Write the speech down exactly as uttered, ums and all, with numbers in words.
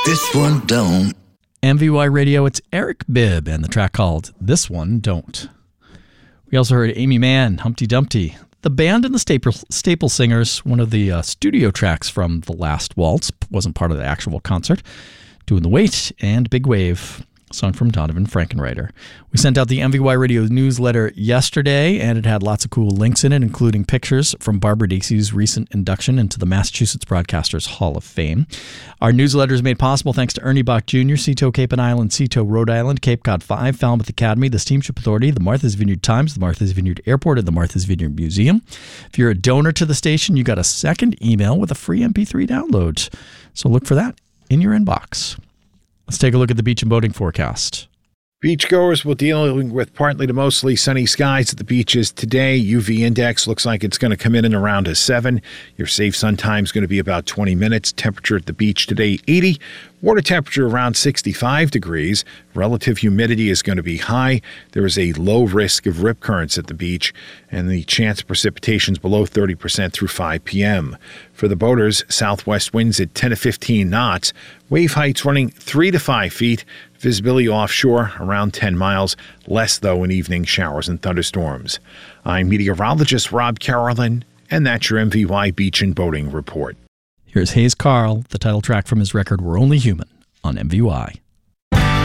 This one don't. M V Y Radio, it's Eric Bibb and the track called This One Don't. We also heard Amy Mann, Humpty Dumpty, the band and the Staple, Staple Singers, one of the uh, studio tracks from The Last Waltz, wasn't part of the actual concert, Doing the Weight, and Big Wave, a song from Donovan Frankenreiter. We sent out the M V Y Radio newsletter yesterday, and it had lots of cool links in it, including pictures from Barbara Dacey's recent induction into the Massachusetts Broadcasters Hall of Fame. Our newsletter is made possible thanks to Ernie Bach Junior, Seto Cape and Island, Seto Rhode Island, Cape Cod five, Falmouth Academy, the Steamship Authority, the Martha's Vineyard Times, the Martha's Vineyard Airport, and the Martha's Vineyard Museum. If you're a donor to the station, you got a second email with a free M P three download. So look for that in your inbox. Let's take a look at the beach and boating forecast. Beachgoers will dealing with partly to mostly sunny skies at the beaches today. U V index looks like it's going to come in and around a seven. Your safe sun time is going to be about twenty minutes. Temperature at the beach today, eighty. Water temperature around sixty-five degrees. Relative humidity is going to be high. There is a low risk of rip currents at the beach, and the chance of precipitation is below thirty percent through five p.m. For the boaters, southwest winds at ten to fifteen knots. Wave heights running three to five feet. Visibility offshore around ten miles. Less, though, in evening showers and thunderstorms. I'm meteorologist Rob Carolyn, and that's your M V Y Beach and Boating Report. Here's Hayes Carll, the title track from his record We're Only Human on M V Y.